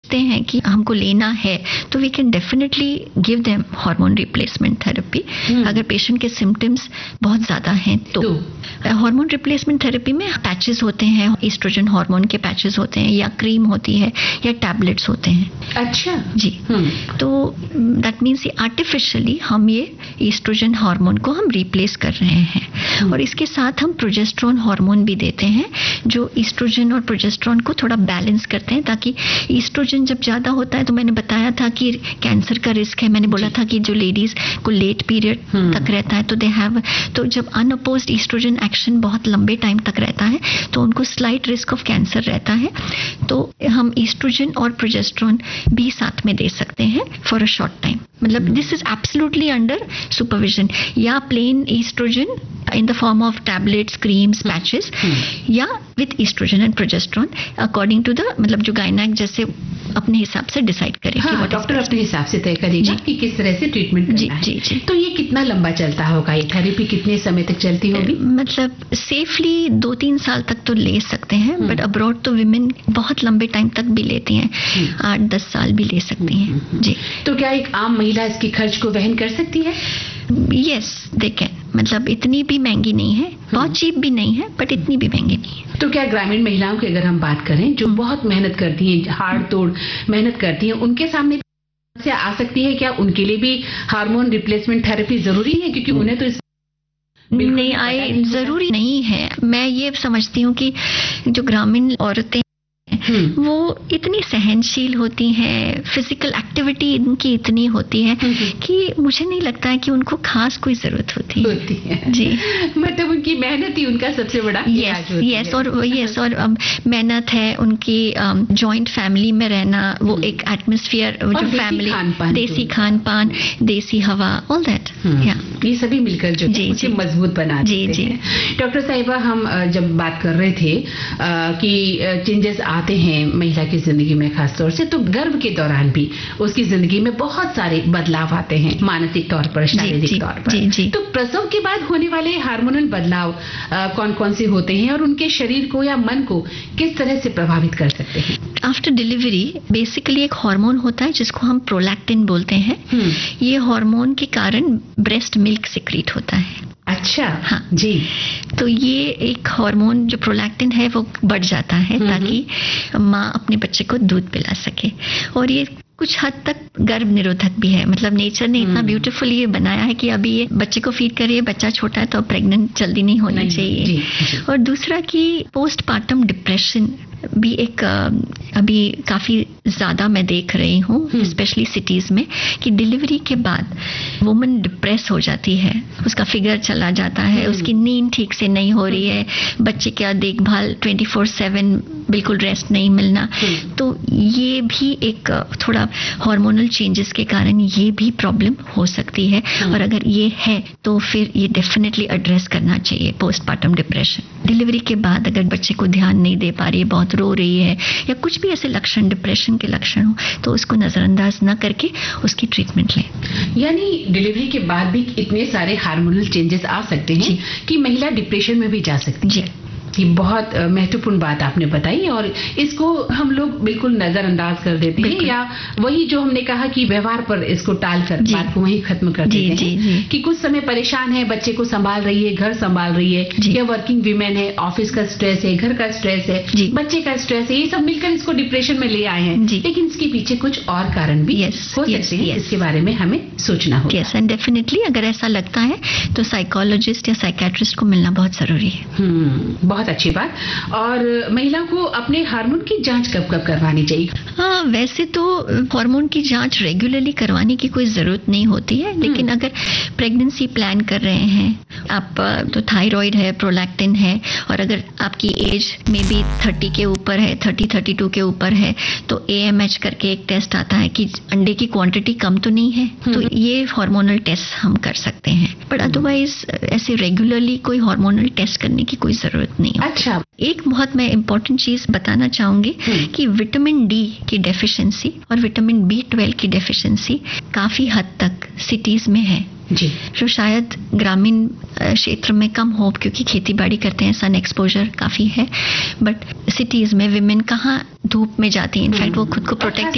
समझते हैं कि हमको लेना है तो we can definitely give them hormone replacement therapy अगर पेशेंट के सिम्टम्स बहुत ज़्यादा हैं तो। हार्मोन रिप्लेसमेंट थेरेपी में पैचेस होते हैं, ईस्ट्रोजन हार्मोन के पैचेस होते हैं, या क्रीम होती है, या टैबलेट्स होते हैं। अच्छा जी। तो दैट मीन्स आर्टिफिशियली हम ये ईस्ट्रोजन हार्मोन को हम रिप्लेस कर रहे हैं और इसके साथ हम प्रोजेस्टेरोन हार्मोन भी देते हैं जो ईस्ट्रोजन और प्रोजेस्टेरोन को थोड़ा बैलेंस करते हैं, ताकि ईस्ट्रोजन जब ज़्यादा होता है तो मैंने बताया था कि कैंसर का रिस्क है। मैंने बोला था कि जो लेडीज को लेट पीरियड तक रहता है तो जब अनअपोज्ड ईस्ट्रोजन एक्शन बहुत लंबे टाइम तक रहता है तो उनको स्लाइट रिस्क ऑफ कैंसर रहता है। तो हम ईस्ट्रोजन और प्रोजेस्टेरोन भी साथ में दे सकते हैं फॉर अ शॉर्ट टाइम। मतलब this is absolutely under supervision, या plane oestrogen in the form of tablets, creams, patches, या with estrogen and progesterone according to the मतलब जो गायनेक जैसे अपने हिसाब से डिसाइड करें। हाँ, डॉक्टर अपने हिसाब से तय करेगा कि किस तरह से ट्रीटमेंट करना है। जी। तो ये कितना लंबा चलता होगा, ये थेरेपी कितने समय तक चलती होगी? मतलब सेफली 2-3 साल तक तो ले सकते हैं, बट अब्रॉड तो विमेन बहुत लंबे टाइम तक भी लेती हैं, 8-10 साल भी ले सकती हैं। जी। तो क्या एक आम महिला इसकी खर्च को वहन कर सकती है? Yes they can. मतलब इतनी भी महंगी नहीं है, बहुत चीप भी नहीं है, बट इतनी भी महंगी नहीं है। तो क्या ग्रामीण महिलाओं की अगर हम बात करें जो बहुत मेहनत करती हैं, हाड़ तोड़ मेहनत करती हैं, उनके सामने से आ सकती है क्या? उनके लिए भी हार्मोन रिप्लेसमेंट थेरेपी जरूरी है? क्योंकि उन्हें तो नहीं जरूरी नहीं है। मैं ये समझती हूँ कि जो ग्रामीण औरतें वो इतनी सहनशील होती हैं, फिजिकल एक्टिविटी इनकी इतनी होती है कि मुझे नहीं लगता है कि उनको खास कोई जरूरत होती है। जी। मतलब उनकी मेहनत ही उनका सबसे बड़ा यस और मेहनत है उनकी, जॉइंट फैमिली में रहना, वो एक एटमॉस्फेयर जो फैमिली, देसी खान पान, देसी हवा, ऑल दैट, ये सभी मिलकर जो उसे मजबूत बना देते हैं। डॉक्टर साहिबा, हम जब बात कर रहे थे कि चेंजेस आते हैं महिला की जिंदगी में, खासतौर से तो गर्भ के दौरान भी उसकी जिंदगी में बहुत सारे बदलाव आते हैं, मानसिक तौर पर, शारीरिक तौर पर। तो प्रसव के बाद होने वाले हार्मोनल बदलाव कौन कौन से होते हैं और उनके शरीर को या मन को किस तरह से प्रभावित कर सकते हैं? आफ्टर डिलीवरी बेसिकली एक हार्मोन होता है जिसको हम प्रोलैक्टिन बोलते हैं। ये हार्मोन के कारण ब्रेस्ट मिल्क सिक्रीट होता है। अच्छा। हाँ जी। तो ये एक हार्मोन जो प्रोलैक्टिन है वो बढ़ जाता है ताकि माँ अपने बच्चे को दूध पिला सके, और ये कुछ हद तक गर्भ निरोधक भी है। मतलब नेचर ने इतना ब्यूटीफुल ये बनाया है कि अभी ये बच्चे को फीड करिए, बच्चा छोटा है तो प्रेग्नेंट जल्दी नहीं होना चाहिए। जी। और दूसरा कि पोस्टपार्टम डिप्रेशन भी एक अभी काफ़ी ज़्यादा मैं देख रही हूँ, स्पेशली सिटीज़ में, कि डिलीवरी के बाद वुमन डिप्रेस हो जाती है, उसका फिगर चला जाता है, उसकी नींद ठीक से नहीं हो रही है, बच्चे का देखभाल 24/7, बिल्कुल रेस्ट नहीं मिलना। तो ये भी एक थोड़ा हार्मोनल चेंजेस के कारण ये भी प्रॉब्लम हो सकती है, और अगर ये है तो फिर ये डेफिनेटली एड्रेस करना चाहिए पोस्टपार्टम डिप्रेशन। डिलीवरी के बाद अगर बच्चे को ध्यान नहीं दे पा रही है, बहुत रो रही है, या कुछ भी ऐसे लक्षण, डिप्रेशन के लक्षण हो, तो उसको नजरअंदाज न करके उसकी ट्रीटमेंट लें। यानी डिलीवरी के बाद भी इतने सारे हार्मोनल चेंजेस आ सकते हैं कि महिला डिप्रेशन में भी जा सकती है। ये बहुत महत्वपूर्ण बात आपने बताई, और इसको हम लोग बिल्कुल नजरअंदाज कर देते हैं, या वही जो हमने कहा कि व्यवहार पर इसको टाल कर बात को वहीं खत्म कर देते हैं कि कुछ समय परेशान है, बच्चे को संभाल रही है, घर संभाल रही है, या वर्किंग वीमेन है, ऑफिस का स्ट्रेस है, घर का स्ट्रेस है, बच्चे का स्ट्रेस है, ये सब मिलकर इसको डिप्रेशन में ले आए हैं। लेकिन इसके पीछे कुछ और कारण भी हो सकते हैं, इसके बारे में हमें सोचना होगा। यस, एंड डेफिनेटली अगर ऐसा लगता है तो साइकोलॉजिस्ट या साइकियाट्रिस्ट को मिलना बहुत जरूरी है। बहुत अच्छी बात। और महिला को अपने हार्मोन की जांच कब कब करवानी चाहिए? हाँ, वैसे तो हार्मोन की जांच रेगुलरली करवाने की कोई जरूरत नहीं होती है, लेकिन अगर प्रेगनेंसी प्लान कर रहे हैं आप, तो थायराइड है, प्रोलैक्टिन है, और अगर आपकी एज में भी 30 के ऊपर है, 30-32 के ऊपर है, तो AMH करके एक टेस्ट आता है कि अंडे की क्वांटिटी कम तो नहीं है, तो ये हार्मोनल टेस्ट हम कर सकते हैं। बट अदरवाइज ऐसे रेगुलरली कोई हार्मोनल टेस्ट करने की कोई जरूरत नहीं। अच्छा। एक बहुत मैं इम्पोर्टेंट चीज बताना चाहूंगी कि विटामिन डी की डेफिशिएंसी और विटामिन B12 की डेफिशिएंसी काफी हद तक सिटीज में है जी, जो शायद ग्रामीण क्षेत्र में कम हो, क्योंकि खेती बाड़ी करते हैं, सन एक्सपोजर काफी है। बट सिटीज में विमेन कहाँ धूप में जाती है, इनफैक्ट वो खुद को प्रोटेक्ट